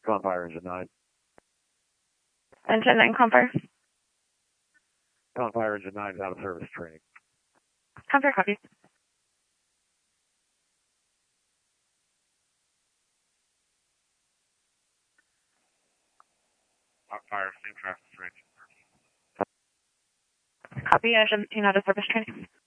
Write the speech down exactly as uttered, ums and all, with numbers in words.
Confire Engine nine. Engine nine, Confire. Confire Engine nine is out of service training. Confire, copy. Confire, same traffic for engine thirteen. Copy, engine thirteen out of service training.